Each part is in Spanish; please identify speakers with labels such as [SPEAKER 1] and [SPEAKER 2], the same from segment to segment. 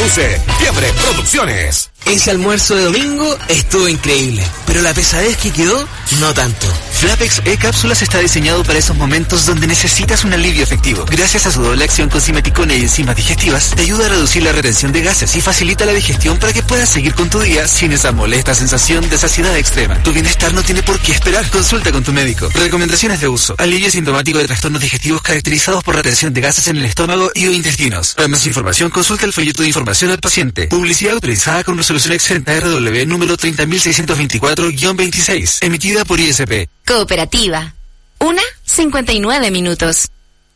[SPEAKER 1] Conduce Fiebre Producciones.
[SPEAKER 2] Ese almuerzo de domingo estuvo increíble, pero la pesadez que quedó, no tanto. Flapex E-Cápsulas está diseñado para esos momentos donde necesitas un alivio efectivo. Gracias a su doble acción con simeticona y enzimas digestivas, te ayuda a reducir la retención de gases y facilita la digestión para que puedas seguir con tu día sin esa molesta sensación de saciedad extrema. Tu bienestar no tiene por qué esperar. Consulta con tu médico. Recomendaciones de uso. Alivio sintomático de trastornos digestivos caracterizados por retención de gases en el estómago y o intestinos. Para más información, consulta el folleto de información al paciente. Publicidad autorizada con resolución exenta RW número 30.624-26, emitida por ISP.
[SPEAKER 3] Cooperativa. 1:59 minutos.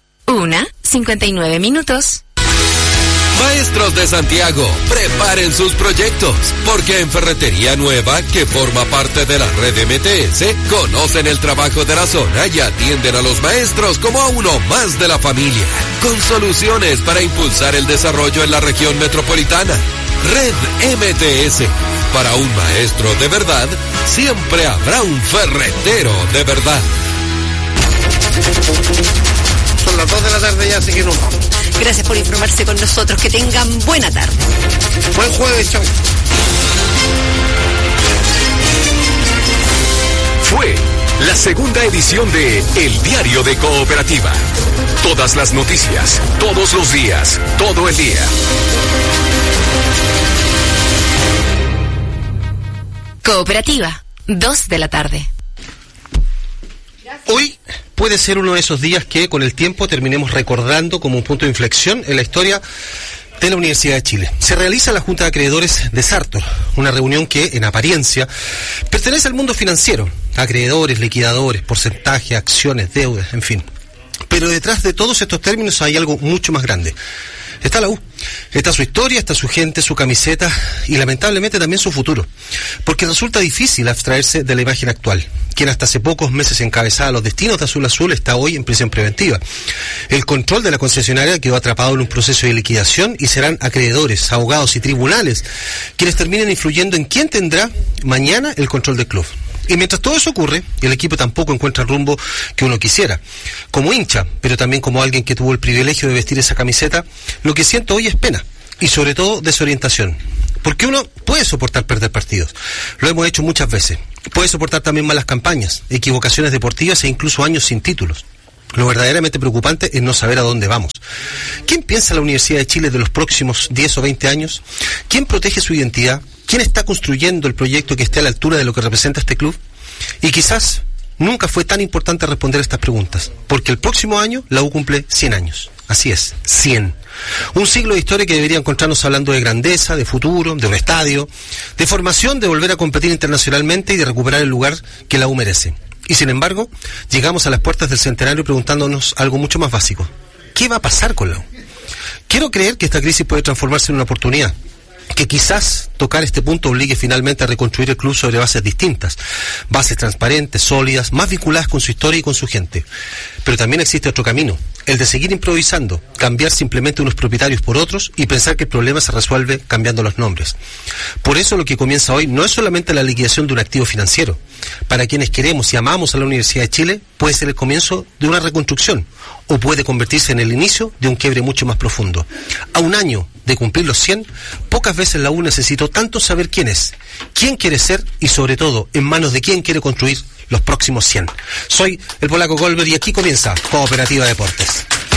[SPEAKER 3] 1:59 minutos.
[SPEAKER 1] Maestros de Santiago, preparen sus proyectos, porque en Ferretería Nueva, que forma parte de la red MTS, conocen el trabajo de la zona y atienden a los maestros como a uno más de la familia, con soluciones para impulsar el desarrollo en la región metropolitana. Red MTS. Para un maestro de verdad, siempre habrá un ferretero de verdad.
[SPEAKER 4] Son las 2 de la tarde ya, así que nos vamos.
[SPEAKER 5] Gracias por informarse con nosotros. Que tengan buena tarde.
[SPEAKER 4] Buen jueves, chao.
[SPEAKER 1] Fue la segunda edición de El Diario de Cooperativa. Todas las noticias, todos los días, todo el día.
[SPEAKER 3] Cooperativa, 2 de la tarde.
[SPEAKER 4] Hoy puede ser uno de esos días que con el tiempo terminemos recordando como un punto de inflexión en la historia de la Universidad de Chile. Se realiza la Junta de Acreedores de Sartor, una reunión que, en apariencia, pertenece al mundo financiero, acreedores, liquidadores, porcentaje, acciones, deudas, en fin. Pero detrás de todos estos términos hay algo mucho más grande. Está la U, está su historia, está su gente, su camiseta y lamentablemente también su futuro. Porque resulta difícil abstraerse de la imagen actual. Quien hasta hace pocos meses encabezaba los destinos de Azul Azul está hoy en prisión preventiva. El control de la concesionaria quedó atrapado en un proceso de liquidación y serán acreedores, abogados y tribunales quienes terminen influyendo en quién tendrá mañana el control del club. Y mientras todo eso ocurre, el equipo tampoco encuentra el rumbo que uno quisiera. Como hincha, pero también como alguien que tuvo el privilegio de vestir esa camiseta, lo que siento hoy es pena, y sobre todo desorientación. Porque uno puede soportar perder partidos. Lo hemos hecho muchas veces. Puede soportar también malas campañas, equivocaciones deportivas e incluso años sin títulos. Lo verdaderamente preocupante es no saber a dónde vamos. ¿Quién piensa la Universidad de Chile de los próximos 10 o 20 años? ¿Quién protege su identidad? ¿Quién está construyendo el proyecto que esté a la altura de lo que representa este club? Y quizás nunca fue tan importante responder estas preguntas, porque el próximo año la U cumple 100 años. Así es, 100. Un siglo de historia que debería encontrarnos hablando de grandeza, de futuro, de un estadio, de formación, de volver a competir internacionalmente y de recuperar el lugar que la U merece. Y sin embargo, llegamos a las puertas del centenario preguntándonos algo mucho más básico. ¿Qué va a pasar con la U? Quiero creer que esta crisis puede transformarse en una oportunidad, que quizás tocar este punto obligue finalmente a reconstruir el club sobre bases distintas, bases transparentes, sólidas, más vinculadas con su historia y con su gente. Pero también existe otro camino, el de seguir improvisando, cambiar simplemente unos propietarios por otros y pensar que el problema se resuelve cambiando los nombres. Por eso lo que comienza hoy no es solamente la liquidación de un activo financiero. Para quienes queremos y amamos a la Universidad de Chile, puede ser el comienzo de una reconstrucción, o puede convertirse en el inicio de un quiebre mucho más profundo. A un año de cumplir los 100, pocas veces la U necesitó tanto saber quién es, quién quiere ser y sobre todo en manos de quién quiere construir los próximos 100. Soy el polaco Goldberg y aquí comienza Cooperativa Deportes.